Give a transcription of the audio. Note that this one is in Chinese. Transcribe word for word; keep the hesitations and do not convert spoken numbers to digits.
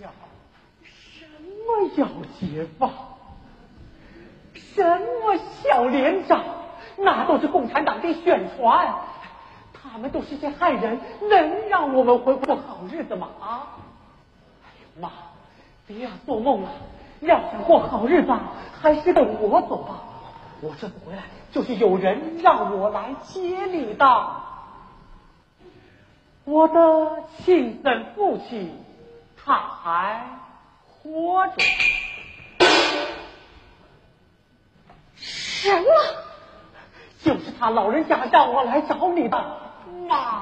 笑，什么要解放？什么小连长？那都是共产党的宣传，他们都是些害人，能让我们回过好日子吗？啊！哎呦妈，别做梦了！要想过好日子，还是跟我走吧。我这次回来，就是有人让我来接你的。我的亲生父亲，他还活着。什么？就是他老人家让我来找你的，妈。